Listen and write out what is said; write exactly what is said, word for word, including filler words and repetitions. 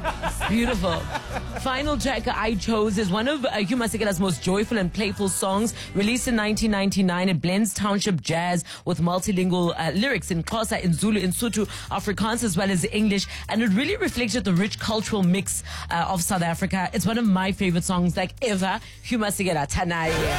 Beautiful. Final track I chose is one of uh, Hugh Masekela's most joyful and playful songs. Released in nineteen ninety-nine, it blends township jazz with multilingual uh, lyrics in Xhosa, in Zulu, in Sotho, Afrikaans, as well as English. And it really reflected the rich cultural mix uh, of South Africa. It's one of my favorite songs, like ever. Hugh Masekela, Tanai.